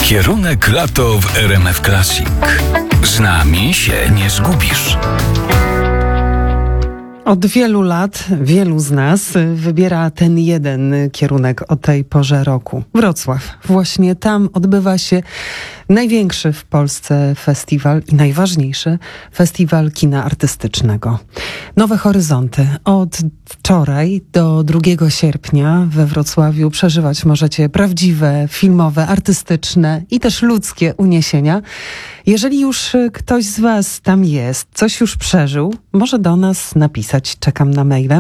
Kierunek lato w RMF Classic. Z nami się nie zgubisz. Od wielu lat wielu z nas wybiera ten jeden kierunek o tej porze roku. Wrocław. Właśnie tam odbywa się największy w Polsce festiwal i najważniejszy festiwal kina artystycznego. Nowe Horyzonty. Od wczoraj do 2 sierpnia we Wrocławiu przeżywać możecie prawdziwe, filmowe, artystyczne i też ludzkie uniesienia. Jeżeli już ktoś z was tam jest, coś już przeżył, może do nas napisać. Czekam na maile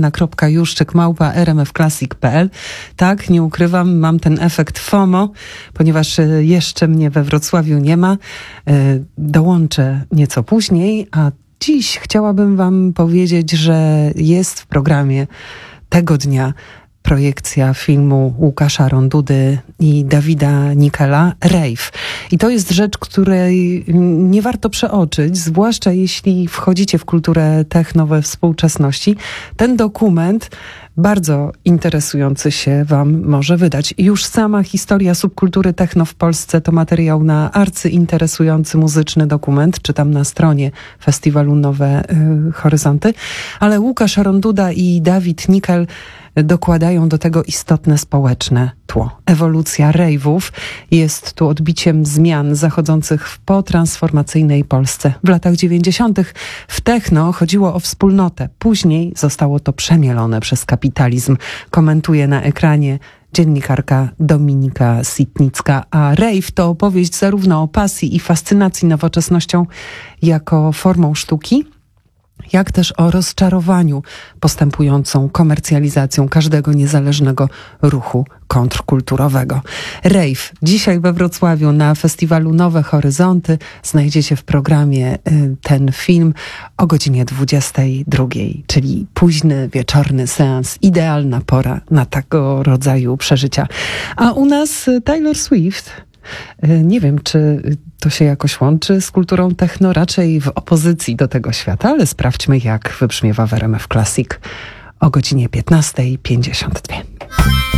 magdalena.juszczyk@rmfclassic.pl. Tak, nie ukrywam, mam ten efekt FOMO, ponieważ jeszcze mnie we Wrocławiu nie ma. Dołączę nieco później, a dziś chciałabym wam powiedzieć, że jest w programie tego dnia projekcja filmu Łukasza Rondudy i Dawida Nickela Rave. I to jest rzecz, której nie warto przeoczyć, zwłaszcza jeśli wchodzicie w kulturę techno we współczesności. Ten dokument bardzo interesujący się wam może wydać. Już sama historia subkultury techno w Polsce to materiał na arcyinteresujący muzyczny dokument. Czytam na stronie festiwalu Nowe Horyzonty. Ale Łukasz Ronduda i Dawid Nickel dokładają do tego istotne społeczne tło. Ewolucja rave'ów jest tu odbiciem zmian zachodzących w potransformacyjnej Polsce. W latach 90. w techno chodziło o wspólnotę. Później zostało to przemielone przez kapitalizm. Komentuje na ekranie dziennikarka Dominika Sitnicka, a rave to opowieść zarówno o pasji i fascynacji nowoczesnością jako formą sztuki, jak też o rozczarowaniu postępującą komercjalizacją każdego niezależnego ruchu kontrkulturowego. Rave dzisiaj we Wrocławiu na festiwalu Nowe Horyzonty. Znajdziecie w programie ten film o godzinie 22, czyli późny, wieczorny seans. Idealna pora na tego rodzaju przeżycia. A u nas Taylor Swift. Nie wiem, czy to się jakoś łączy z kulturą techno, raczej w opozycji do tego świata, ale sprawdźmy, jak wybrzmiewa w RMF Classic o godzinie 15:52.